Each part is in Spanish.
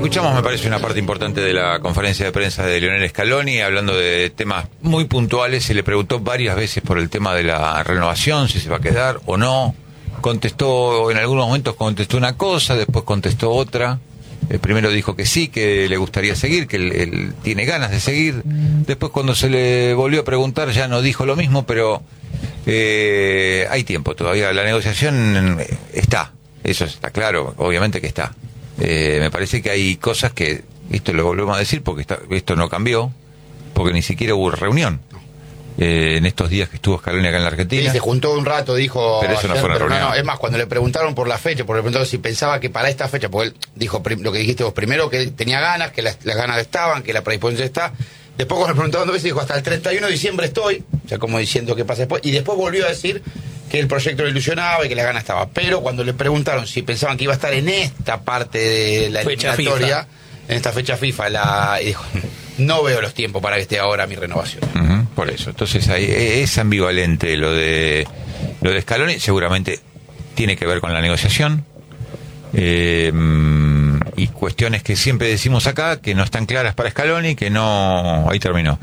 Escuchamos, me parece, una parte importante de la conferencia de prensa de Lionel Scaloni, hablando de temas muy puntuales. Se le preguntó varias veces por el tema de la renovación, si se va a quedar o no. Contestó, en algunos momentos contestó una cosa, después contestó otra. Primero dijo que sí, que le gustaría seguir, que él tiene ganas de seguir. Después, cuando se le volvió a preguntar, ya no dijo lo mismo, pero hay tiempo todavía. La negociación está, eso está claro, obviamente que está. Me parece que hay cosas que, esto lo volvemos a decir porque esto no cambió, porque ni siquiera hubo reunión en estos días que estuvo Scaloni acá en la Argentina. Sí, se juntó un rato, dijo. Pero eso no fue una reunión. No, es más, cuando le preguntaron por la fecha, porque le preguntaron si pensaba que para esta fecha, porque él dijo lo que dijiste vos primero, que él tenía ganas, que las ganas estaban, que la predisposición está. Después, cuando le preguntaron 2 veces, dijo hasta el 31 de diciembre estoy, o sea, como diciendo qué pasa después, y después volvió a decir que el proyecto lo ilusionaba y que la gana estaba. Pero cuando le preguntaron si pensaban que iba a estar en esta parte de la eliminatoria, en esta fecha FIFA, y dijo, no veo los tiempos para que esté ahora mi renovación. Por eso, entonces ahí es ambivalente lo de Scaloni. Seguramente tiene que ver con la negociación y cuestiones que siempre decimos acá que no están claras para Scaloni, que no, ahí terminó,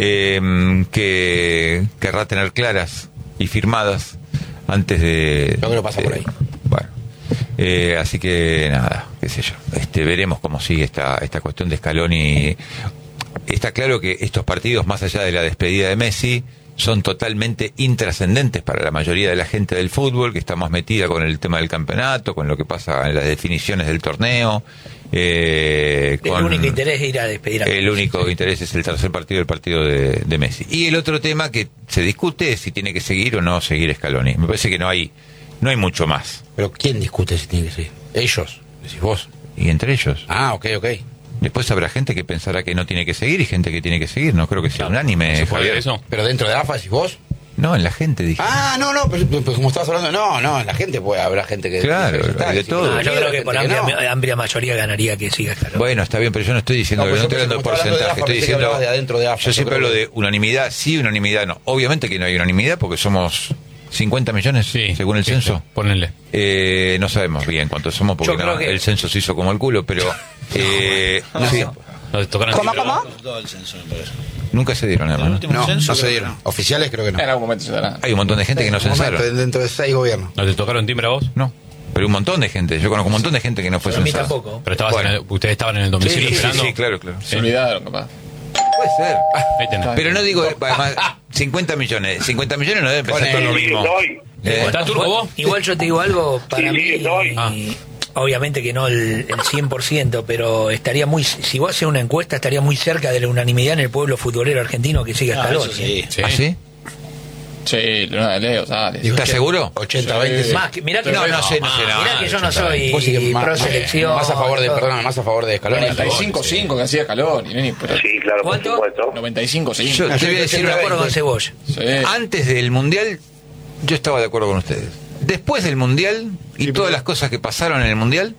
que querrá tener claras y firmadas antes de... Yo creo que pasa por ahí. Bueno, así que nada, qué sé yo, veremos cómo sigue esta cuestión de Scaloni. Está claro que estos partidos, más allá de la despedida de Messi, son totalmente intrascendentes para la mayoría de la gente del fútbol, que está más metida con el tema del campeonato, con lo que pasa en las definiciones del torneo. El único interés es ir a despedir a Messi. El único interés es el tercer partido, el partido de Messi. Y el otro tema que se discute es si tiene que seguir o no seguir Scaloni. Me parece que no hay mucho más. ¿Pero quién discute si tiene que seguir? ¿Ellos? ¿Decís vos? Y entre ellos. Ah, ok. Después habrá gente que pensará que no tiene que seguir y gente que tiene que seguir. No creo que sea unánime, Javier. Eso. ¿Pero dentro de AFA decís vos? No, en la gente, dije. No, pero como estabas hablando, no, en la gente habrá gente que... Claro, de todo. No, yo creo que por amplia mayoría ganaría que siga Scaloni. Bueno, está bien, pero yo no estoy diciendo, no estoy hablando de porcentaje, estoy diciendo... De adentro de AFA, yo siempre hablo de unanimidad, sí, unanimidad no. Obviamente que no hay unanimidad porque somos 50 millones, según el censo. Ponenle. No sabemos bien cuántos somos porque el censo se hizo como el culo, pero... ¿Cómo? Nunca se dieron, además, ¿no? No se dieron. Oficiales creo que no. En algún momento se dará. Hay un montón de gente que no censaron. Dentro de 6 gobiernos. ¿No te tocaron timbre a vos? No. Pero un montón de gente. Yo conozco un montón de gente que no fue A mí censada. tampoco. Pero ustedes estaban en el domicilio esperando. Sí, claro. Se olvidaron, capaz. Puede ser. Ahí tenés. Pero no digo, además, 50 millones. 50 millones no deben pensar todo lo mismo. ¿Estás turco vos? Igual yo te digo algo, para mí... Obviamente que no el 100%, pero estaría si vos haces una encuesta, estaría muy cerca de la unanimidad en el pueblo futbolero argentino que sigue Scaloni. Sí. ¿Ah, sí? Sí, Leo, dale. ¿Estás seguro? 80-20. Más que, mirá que No sé. Mirá que yo no soy Vos sí que pro selección. más a favor de Scaloni. 95-5 que hacía Scaloni, neni, pero... Sí, claro, por ¿Cuánto? supuesto. 95-5. Yo te voy a decir De una acuerdo con cosa. Cebolla. Sí. Antes del Mundial, yo estaba de acuerdo con ustedes. Después del Mundial y todas las cosas que pasaron en el Mundial...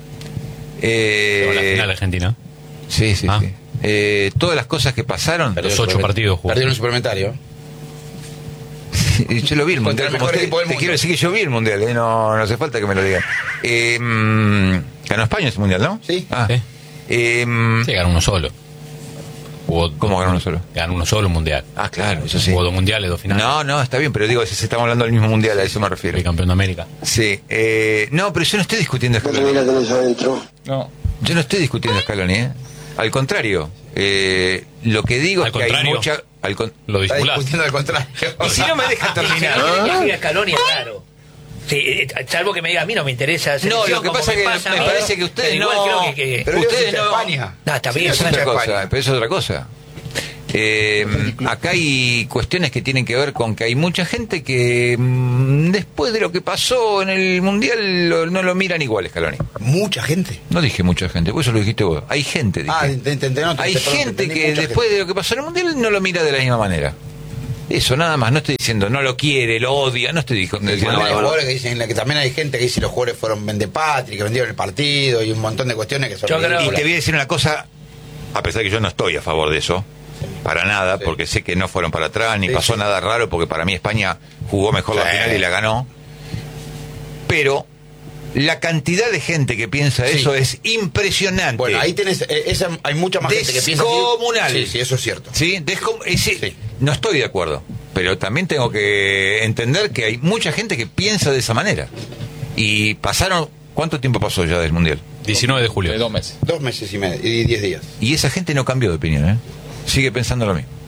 La final argentina. Sí. Todas las cosas que pasaron... Los 8 partidos jugó. Perdieron un suplementario. Yo lo vi el Mundial. Contra el mejor equipo del Te mundo. quiero decir que yo vi el Mundial, no hace falta que me lo digan. Ganó España ese Mundial, ¿no? Sí. Sí. Sí, ganó uno solo. ¿Cómo ganó uno solo? Ganó uno solo un mundial. Ah, claro, eso sí. Jugó 2 mundiales, 2 finales. No, está bien, pero digo, si estamos hablando del mismo Mundial, a eso me refiero. El campeón de América. Sí. No, pero yo no estoy discutiendo Scaloni. No. Yo no estoy discutiendo Scaloni, ¿eh? Al contrario. Lo que digo Al es que hay contrario. mucha... Lo Está discipulás. discutiendo al contrario. Y si no me deja terminar... Que siga Scaloni es raro. Sí, salvo que me diga, a mí no me interesa. No, lo que como pasa es que pasa a me mí, parece que ustedes pero igual no... creo que Pero ustedes yo no... España. No, está bien. Es otra cosa, España. pero es otra cosa. Acá hay cuestiones que tienen que ver con que hay mucha gente que después de lo que pasó en el Mundial no lo miran igual, Scaloni. Mucha gente. No dije mucha gente, por eso lo dijiste vos. Hay gente, dije. Hay gente que después de lo que pasó en el Mundial no lo mira de la misma manera. Eso, nada más. No estoy diciendo no lo quiere, lo odia, no estoy diciendo... Hay jugadores que dicen que también hay gente que dice los jugadores fueron vendepatria, que vendieron el partido y un montón de cuestiones que son Yo creo- Y ridículas. te voy a decir una cosa, a pesar de que yo no estoy a favor de eso, para nada, porque sé que no fueron para atrás, ni pasó nada raro, porque para mí España jugó mejor la final y la ganó. Pero La cantidad de gente que piensa eso es impresionante. Bueno, ahí tenés, hay mucha más gente que piensa así. Descomunal. Sí, eso es cierto. ¿Sí? No estoy de acuerdo, pero también tengo que entender que hay mucha gente que piensa de esa manera. Y pasaron, ¿cuánto tiempo pasó ya del Mundial? 19 de julio. 2 meses. 2 meses y medio, y 10 días. Y esa gente no cambió de opinión, ¿eh? Sigue pensando lo mismo.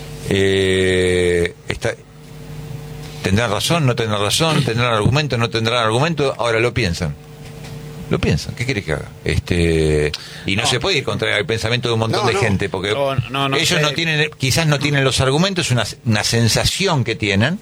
¿Tendrán razón? ¿No tendrán razón? ¿Tendrán argumento? ¿No tendrán argumento? Ahora lo piensan. ¿Qué quieres que haga? Y no se puede ir contra el pensamiento de un montón de gente, porque ellos no tienen, quizás no tienen los argumentos, una sensación que tienen.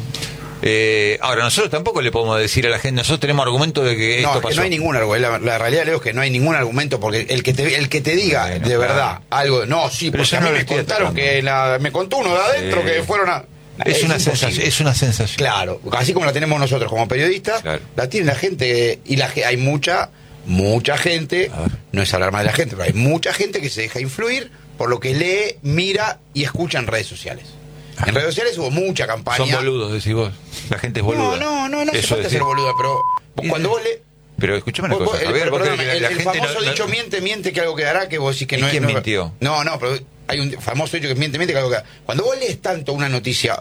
Ahora, nosotros tampoco le podemos decir a la gente, nosotros tenemos argumento de que esto pasó. No hay ningún argumento. La realidad, Leo, es que no hay ningún argumento, porque el que te diga de verdad algo, pero porque a mí me contaron me contó uno de adentro que fueron a... Es una sensación. Claro, así como la tenemos nosotros como periodistas, la tiene la gente, y hay mucha gente, no es alarma de la gente, pero hay mucha gente que se deja influir por lo que lee, mira y escucha en redes sociales. En redes sociales hubo mucha campaña. Son boludos, decís vos. La gente es boluda. No hace falta ser boluda, pero cuando vos lees... Pero escúchame una cosa, Javier, el famoso dicho miente que algo quedará, que vos decís que no es... ¿Quién mintió? No, pero hay un famoso dicho que miente que algo quedará. Cuando vos lees tanto una noticia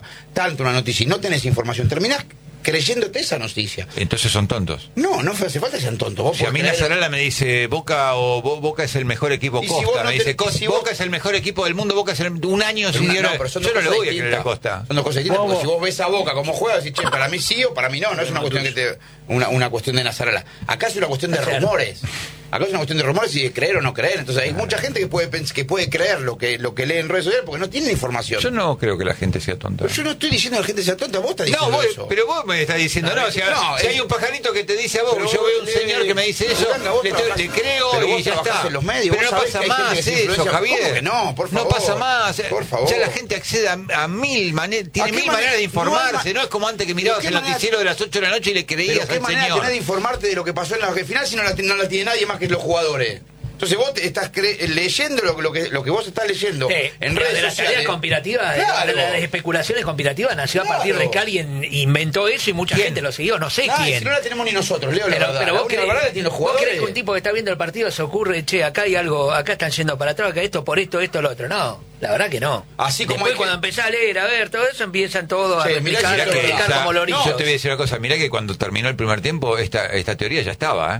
y no tenés información, terminás creyéndote esa noticia. Entonces son tontos. No hace falta que sean tontos. Vos si a mí Nasarala me dice Boca es el mejor equipo, Costa me dice Boca es el mejor equipo del mundo, Boca es un año sin dinero. Yo no le voy a creer a Costa. Son dos cosas distintas, porque si vos ves a Boca como juega, decís, che, para mí sí o para mí no es una cuestión una cuestión de Nasarala. Acá es una cuestión de rumores. Acá es una cuestión de rumores y de creer o no creer. Entonces hay mucha gente que puede creer lo que lee en redes sociales porque no tiene información. Yo no creo que la gente sea tonta. Pero yo no estoy diciendo que la gente sea tonta, vos estás diciendo eso. Pero vos me estás diciendo, si hay un pajarito que te dice a vos, yo veo un señor que me dice eso, le creo y ya está. En los medios, pero no pasa más eso, Javier. No, por favor. No pasa más. Por favor. Ya la gente accede a mil maneras, tiene mil maneras de informarse. No es como antes que mirabas el noticiero de las 8 de la noche y le creías al señor. ¿Qué manera tenés de informarte de lo que pasó en la final si no la tiene nadie más que los jugadores? Entonces vos te estás leyendo lo que vos estás leyendo en redes de las teorías conspirativas, de las especulaciones conspirativas, nació a partir de que alguien inventó eso y mucha gente lo siguió. No sé quién. Si no la tenemos ni nosotros, Leo, pero vos crees que un tipo que está viendo el partido se ocurre, che, acá hay algo, acá están yendo para atrás, acá esto, por esto, lo otro. No, la verdad que no. Así como después cuando empezás a leer, a ver, todo eso empiezan todos a explicar como lorillos. Yo te voy a decir una cosa, mirá que cuando terminó el primer tiempo esta teoría ya estaba,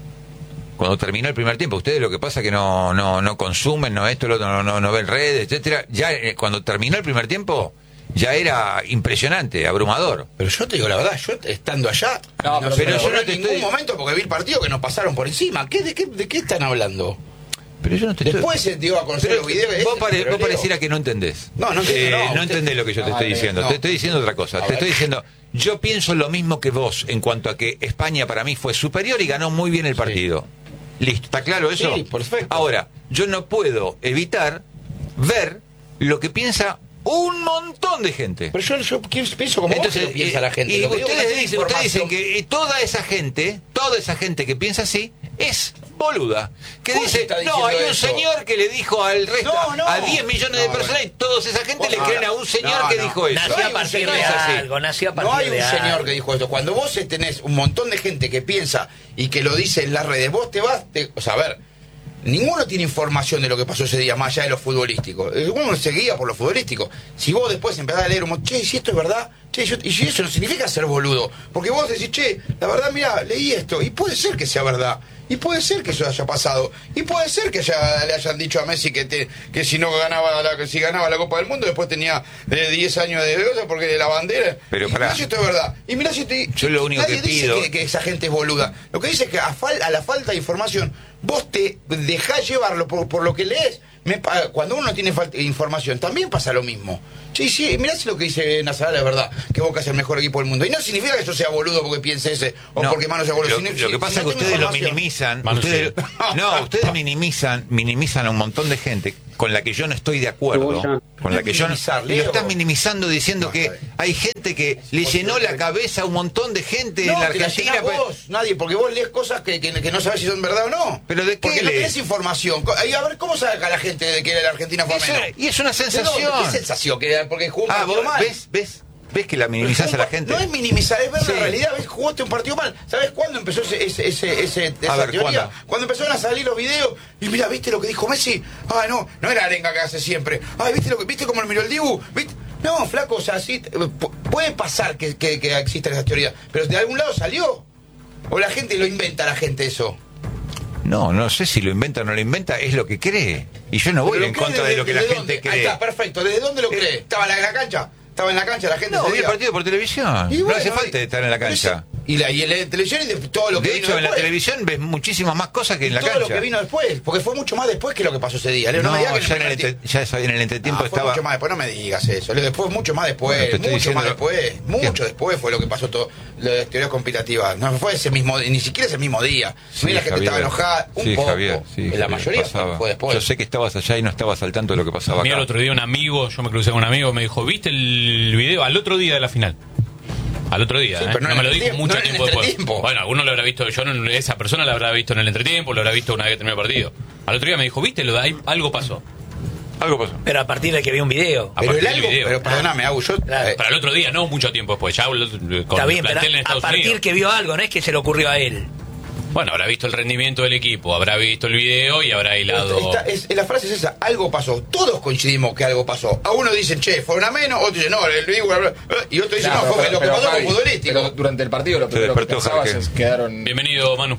Cuando terminó el primer tiempo, ustedes lo que pasa es que no consumen, no esto, lo otro, no ven redes, etcétera. Ya cuando terminó el primer tiempo, ya era impresionante, abrumador. Pero yo te digo la verdad, yo estando allá, pero yo no en ningún momento, porque vi el partido que nos pasaron por encima. ¿De qué están hablando? Pero yo no te Después te digo a conocer los videos. Vos pareciera que no entendés. No entendés lo que yo te estoy diciendo. Te estoy diciendo otra cosa. Te estoy diciendo, yo pienso lo mismo que vos en cuanto a que España para mí fue superior y ganó muy bien el partido. Listo, ¿está claro eso? Sí, perfecto. Ahora, yo no puedo evitar ver lo que piensa un montón de gente. Pero yo pienso como vos que piensa la gente. Y ustedes dicen que toda esa gente que piensa así es boluda. Que dice, hay un señor que le dijo al resto, a 10 millones de personas, y toda esa gente le creen a un señor que dijo eso. Nació a partir de algo, No hay un señor que dijo esto. Cuando vos tenés un montón de gente que piensa y que lo dice en las redes, vos te vas, o sea, a ver, ninguno tiene información de lo que pasó ese día, más allá de lo futbolístico. Uno se guía por lo futbolístico. Si vos después empezás a leer si esto es verdad, y eso no significa ser boludo. Porque vos decís, la verdad, mira, leí esto, y puede ser que sea verdad. Y puede ser que eso haya pasado. Y puede ser que le hayan dicho a Messi que si si ganaba la Copa del Mundo, después tenía 10 años de deuda porque de la bandera. Pero mirá si esto es verdad. Y mirá si yo lo único que pido dice que esa gente es boluda. Lo que dice es que a la falta de información, vos te dejás llevarlo por lo que lees. Cuando uno tiene falta de información, también pasa lo mismo. Sí, mirá si lo que dice Nasarala es verdad, que Boca es el mejor equipo del mundo. Y no significa que yo sea boludo porque piense ese, o porque Mano sea boludo. Lo que pasa es que ustedes lo minimizan. Ustedes minimizan a un montón de gente con la que yo no estoy de acuerdo. Con la que yo no. Y lo estás minimizando diciendo que hay gente que le llenó la cabeza a un montón de gente en la Argentina. Nadie, porque vos lees cosas que no sabes si son verdad o no. ¿Pero de qué porque no tenés información. Y a ver, ¿cómo sabe acá la gente de que la Argentina fue menos? Y es una sensación. ¿Qué sensación? Porque jugó un partido mal. ¿Ves? ¿Ves que la minimizás a la gente? No es minimizar, es ver Sí. la realidad. ¿Ves? Jugaste un partido mal. ¿Sabes cuándo empezó esa ver, teoría? ¿cuándo? Cuando empezaron a salir los videos. Y mira, ¿viste lo que dijo Messi? Ah, no era arenga que hace siempre. Ay, ¿viste cómo lo miró el Dibu? ¿Viste? No, flaco, o sea, sí, puede pasar que existan esas teorías. Pero de algún lado salió. O la gente lo inventa, la gente eso. No sé si lo inventa o no lo inventa, es lo que cree. Y yo no voy Pero en lo cree contra de lo que la ¿desde gente dónde? cree. Ahí está, perfecto. ¿Desde dónde lo cree? ¿Estaba en la cancha? ¿Estaba en la cancha la gente? No, ese vi el día? partido por televisión. Y No bueno, hace falta estar en la cancha. Y en la televisión y de todo lo que De vino hecho, en la después. televisión ves muchísimas más cosas que en la todo cancha. lo que vino después, porque fue mucho más después que lo que pasó ese día. Leo, no me digas que ya en el entretiempo fue estaba... mucho más después, no me digas eso. Leo, después, mucho más después, Bueno, te estoy mucho más diciendo- después, mucho después fue lo que pasó todo, lo de las teorías conspirativas. No fue ese mismo, ni siquiera ese mismo día. Sí, Mira, la gente Javier. estaba enojada, un Sí, poco. Javier, sí, la Javier, mayoría pasaba. fue después. Yo sé que estabas allá y no estabas al tanto de lo que pasaba A mí acá. el otro día un amigo, yo me crucé con un amigo, me dijo, ¿viste el video al otro día de la final? Al otro día, Sí, ¿eh? pero no No en me lo el dijo entretiempo, mucho no en el tiempo después. entretiempo. Bueno, alguno lo habrá visto, esa persona lo habrá visto en el entretiempo, lo habrá visto una vez que terminó el partido. Al otro día me dijo, ¿viste? Algo pasó. Algo pasó. Pero a partir de que vi un video. A Pero partir el del algo, video. pero perdóname, Agus, yo... Claro. Para el otro día, no mucho tiempo después, ya con Está bien, el pero plantel en a Estados partir Unidos. que vio algo, no es que se le ocurrió a él. Bueno, habrá visto el rendimiento del equipo, habrá visto el video y habrá hilado... La frase es esa, algo pasó. Todos coincidimos que algo pasó. A uno dicen, che, fueron a menos, otro dice, no, el Dibu, y otro dice, Claro, no, fue lo que pasó Javi, con futbolístico. pero durante el partido lo primero que despertó, pensabas Javi. es quedaron... Bienvenido, Manu.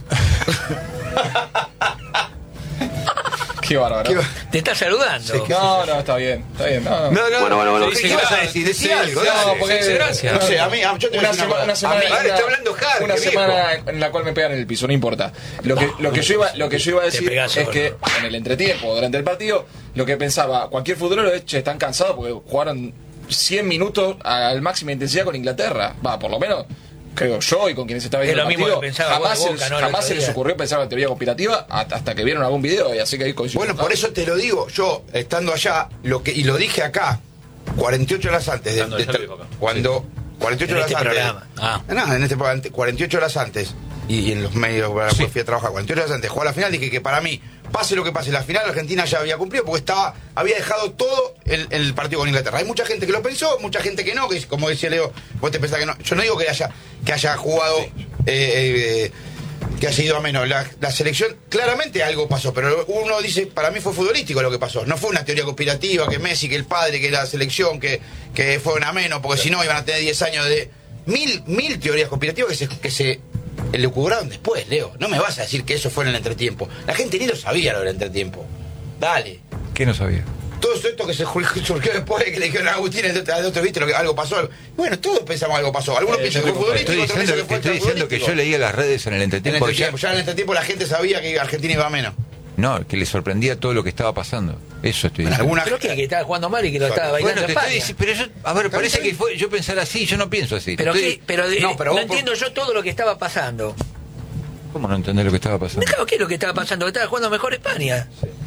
Qué bárbaro. Te está saludando. No, está bien. No. Bueno. Dice ¿Qué vas a gracias. decir? Decí algo, No, dale. porque dice gracias. No sé, a mí, yo te voy a decir una semana, a mí- Ahora está hablando Jar, una qué semana en la cual me pegan en el piso, no importa. Lo que yo iba a decir pegás es solo. que en el entretiempo, durante el partido, lo que pensaba cualquier futbolero es, che, están cansados porque jugaron 100 minutos a máxima intensidad con Inglaterra. Va, por lo menos, creo yo y con quienes estaba viendo Es lo el mismo partido, que pensaba jamás, vos de Boca, ¿no? El jamás otro se les día. ocurrió pensar en teoría conspirativa hasta que vieron algún video y así que ahí coincido. Bueno, por eso te lo digo, yo, estando allá, y lo dije acá, 48 horas antes Estando allá, lo dijo acá. cuando 48 En horas este antes. programa. Ah. En este programa, 48 horas antes, y en los medios después fui a trabajar, 48 horas antes, jugar la final, dije que para mí, pase lo que pase, la final Argentina ya había cumplido porque había dejado todo el partido con Inglaterra. Hay mucha gente que lo pensó, mucha gente que no, que como decía Leo, vos te pensás que no. Yo no digo que haya jugado, que haya ido a menos. La selección, claramente algo pasó, pero uno dice, para mí fue futbolístico lo que pasó. No fue una teoría conspirativa, que Messi, que el padre, que la selección, que fueron a menos, porque si no iban a tener 10 años de... Mil teorías conspirativas que se elucubraron después, Leo. No me vas a decir que eso fue en el entretiempo. La gente ni lo sabía lo del entretiempo. Dale. ¿Qué no sabía? Todo esto que se surgió después de que le dijeron a Agustín, al otro, viste, algo pasó. Bueno, todos pensamos algo pasó. Algunos piensan que fue futbolístico, Estoy otros piensan que fue diciendo que yo futbolístico. leía las redes en el En el entretiempo. entretiempo, ya en el entretiempo la gente sabía que Argentina iba a menos. No, que le sorprendía todo lo que estaba pasando. Eso estoy En diciendo. alguna Pero que estaba jugando mal y que lo estaba bailando Bueno, te en estoy España. diciendo, pero yo, a ver, parece que fue yo pensar así, yo no pienso así. Pero, Estoy- pero No, pero no vos entiendo yo todo lo que estaba pasando. ¿Cómo no entender lo que estaba pasando? Claro, ¿qué es lo que estaba pasando? Que estaba jugando mejor España.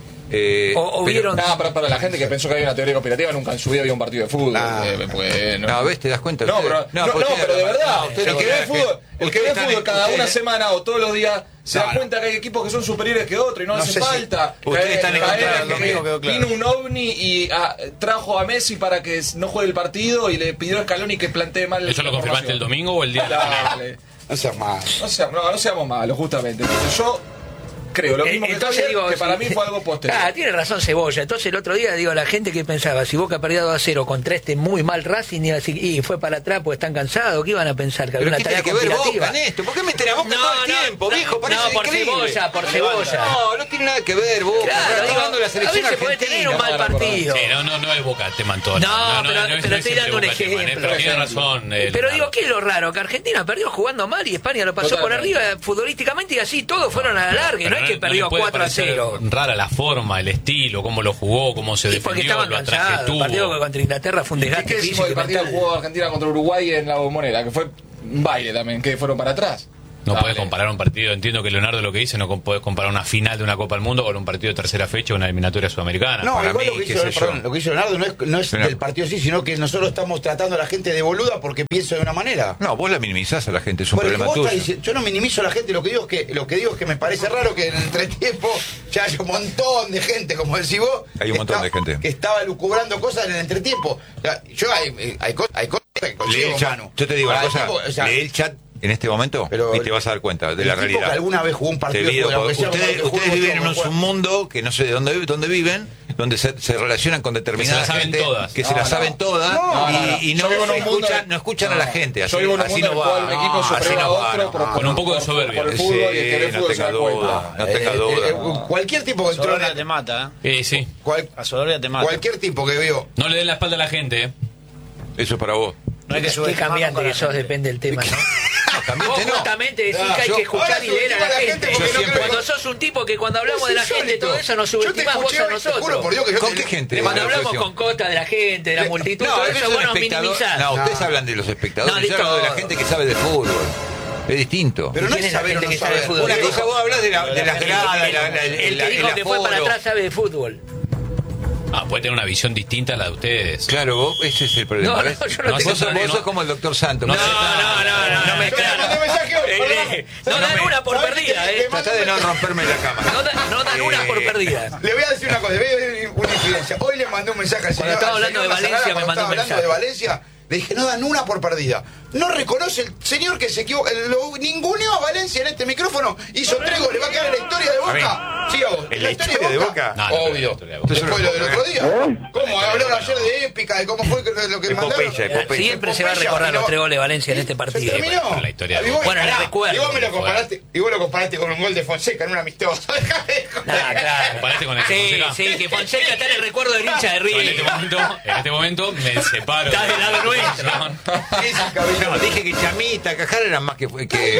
O pero- vieron... No, para la gente que pensó que había una teoría conspirativa, nunca en su vida había un partido de fútbol. Pues, No, ¿ves? ¿Te das cuenta? No, Ustedes- pero, no, pues pero de verdad, ustedes el no que ve crean fútbol, el que ve ustedes fútbol están- cada una ustedes- semana o todos los días se da No, cuenta que hay equipos que son superiores que otros y no, No hace sé si- falta. ustedes están en contra Caer del que domingo, quedó claro. vino un ovni y trajo a Messi para que no juegue el partido y le pidió a Scaloni que plantee mal. ¿Eso lo la confirmaste el formación. domingo o el día? Dale. No seas más. No seamos malos, justamente. Entonces yo creo lo mismo que Javier, que para mí fue algo posterior. Ah, tiene razón Cebolla. Entonces el otro día, digo, la gente que pensaba, si Boca perdía 2-0 contra este muy mal Racing, iba a decir, y fue para atrás porque están cansados, ¿qué iban a pensar? Que había ¿Pero una qué tiene tarea que ver conspirativa. Boca en esto? ¿Por qué meter a Boca No, todo el no, tiempo, no, viejo? Parece no, por increíble. Cebolla, por Cebolla. No tiene nada que ver, Boca. Claro, Está digo, jugando la a selección veces puede argentina. tener un mal partido. Sí, no es Boca Teman todo. No, pero es estoy siempre dando un Boca Teman, ejemplo. pero tiene razón. Pero Leonardo. digo, ¿qué es lo raro? Que Argentina perdió jugando mal y España lo pasó por Totalmente. arriba futbolísticamente y así todos fueron a la larga. Pero No es que perdió le puede 4-0. parecer rara la forma, el estilo, cómo lo jugó, cómo se Y porque defendió, estaban lo atrás que cansados. El partido tuvo. contra Inglaterra fue un ¿Qué desgaste decimos físico del y partido que mental. jugó Argentina contra Uruguay en la Bombonera? Que fue un baile también, que fueron para atrás. No Dale. puedes comparar un partido, entiendo que Leonardo lo que dice, no puedes comparar una final de una Copa del Mundo con un partido de tercera fecha o una eliminatoria sudamericana. No, para igual mí, lo que qué hizo, sé yo. perdón, lo que hizo Leonardo no es Pero- del partido sí, sino que nosotros estamos tratando a la gente de boluda porque piensa de una manera. No, vos la minimizás a la gente, es un Porque problema vos tuyo. estás diciendo- yo no minimizo a la gente, lo que digo es que me parece raro que en el entretiempo ya haya un montón de gente, como decís vos, Hay un que montón de gente. que estaba lucubrando cosas en el entretiempo. O sea, hay cosas Lee el chat. Yo te digo una cosa, lee el chat en este momento y te vas a dar cuenta de la realidad. Que alguna vez jugó un partido de fútbol, ustedes viven en un mundo que no sé de dónde viven, donde se relacionan con determinadas gente que se la saben todas y no escuchan a la gente. Así no va. Un equipo superior a otro con un poco de soberbia. Por el fútbol y el que ve fútbol se da cuenta. No tenga duda. Cualquier tipo que soberbia te mata, sí. La soberbia te mata. Cualquier tipo que veo. No le den la espalda a la gente, Eso es para vos. No hay que subir cambiante que sos, depende del tema, ¿no? Vos justamente decís que hay que escuchar y leer a la gente. Cuando sos un tipo que cuando hablamos de la gente, todo eso nos subestimás vos a nosotros. ¿Con qué gente? Cuando hablamos con Cota de la gente, de la multitud, todo eso vos nos minimizás. No, ustedes hablan de los espectadores, yo hablo de la gente que sabe de fútbol. Es distinto. Pero no es saber o no saber. Una cosa, vos hablas de las gradas, el que dijo que fue para atrás sabe de fútbol. Puede tener una visión distinta a la de ustedes. Claro, ese es el problema. Yo vos sos como el doctor Santos. No me no dan una por perdida, Tratá de no romperme la cama. No dan una por perdida. Le voy a decir una cosa, una infidencia. Hoy le mandé un mensaje al señor. Cuando estaba hablando de Valencia, me mandó un mensaje. Hablando de Valencia, le dije, no dan una por perdida. No reconoce el señor que se equivocó. Ninguneó a Valencia en este micrófono. Hizo 3 goles. ¿Va a quedar en la historia de Boca? Sí, vos. ¿En la historia de Boca? Obvio. Después lo del otro día. ¿Cómo? Hablaron ayer de épica, de cómo fue lo que mandaron. Siempre se va a recordar los 3 goles de Valencia en este partido. Se terminó. La historia de Bueno, le recuerdo. Y vos lo comparaste con un gol de Fonseca en un amistoso. Claro. Comparaste con el Fonseca. Sí, que Fonseca está en el recuerdo del hincha de River. En este momento me separo. Estás del lado nuestro. No, dije que Chamita, Cajara eran más que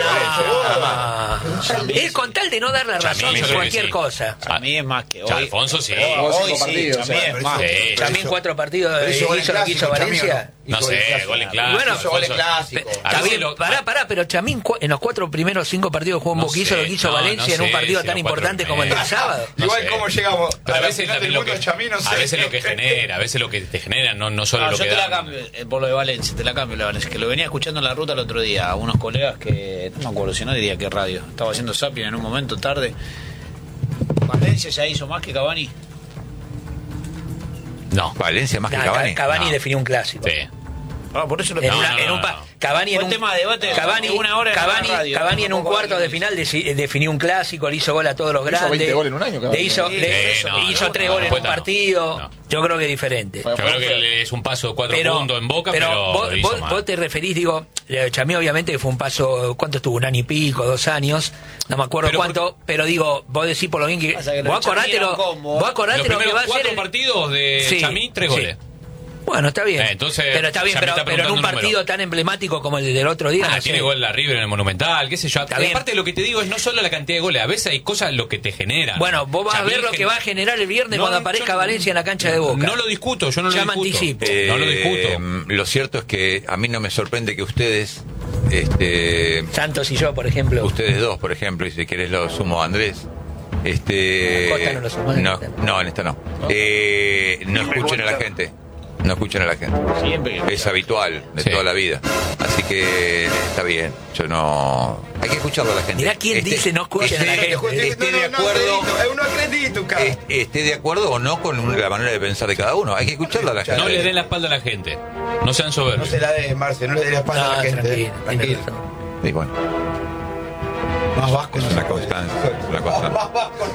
Es con tal de no dar la razón en cualquier cosa. A mí es más que hoy. Alfonso sí. Hoy sí, también es más. También 4 partidos hizo lo que hizo Valencia. No sé, gol en clásico. Bueno, goles clásicos. Está bien, pará, pero Chamín en los 4 primeros 5 partidos jugó en Boca, hizo lo que hizo Valencia en un partido tan importante como el del sábado. Igual cómo llegamos. A veces lo que genera, a veces lo que te genera, no solo lo que yo te la cambio por lo de Valencia, te la cambio la Valencia, que lo venía escuchando en la ruta el otro día a unos colegas que, no me acuerdo si no diría qué radio, estaba haciendo zapping en un momento tarde. ¿Valencia ya hizo más que Cavani? No, Valencia más que Cavani. Cavani definió un clásico. Sí. Por eso lo Cavani en un tema de debate. Cavani en un cuarto de final definió un clásico, le hizo gol a todos los grandes. Hizo 20 goles en un año, Cavani. Hizo 3 goles en un partido. No. Yo creo que es diferente. Yo creo que es un paso de 4 puntos en Boca, pero vos te referís, digo, Chamí obviamente fue un paso, ¿cuánto estuvo? 1 año y pico, 2 años, no me acuerdo cuánto, pero digo, vos decís por lo bien que vos acordate lo que va a ser 4 partidos de Chamí, 3 goles. Bueno, está bien. Entonces, pero está bien, pero en un partido tan emblemático como el del otro día. Tiene gol la River en el Monumental, qué sé yo. Aparte de lo que te digo es no solo la cantidad de goles, a veces hay cosas lo que te generan. Bueno, vos vas a ver lo que va a generar el viernes cuando aparezca Valencia en la cancha de Boca. No lo discuto, yo no lo discuto. Anticipo. No lo discuto. Lo cierto es que a mí no me sorprende que ustedes, Santos y yo, por ejemplo. Ustedes dos, por ejemplo, y si querés lo sumo a Andrés. Costa no lo sumó en esta. No, en esta no. No escuchen a la gente. No escuchan a la gente. Siempre. Es habitual de toda la vida. Así que está bien. Yo no. Hay que escucharlo a la gente. Mirá quién dice no escuchen a la gente. Esté de acuerdo. Esté de acuerdo o no con la manera de pensar de cada uno. Hay que escucharlo a la gente. No le den la espalda a la gente. No sean soberbios. No se la des, Marce. No le des la espalda a la gente. Tranquilo. Y bueno. Más vasco. Es una constancia.